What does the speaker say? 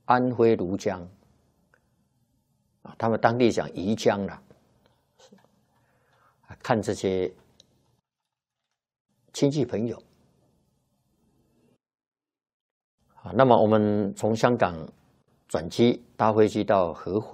安徽庐江啊，他们当地讲宜江啦，看这些亲戚朋友啊。那么我们从香港转机搭飞机到合肥。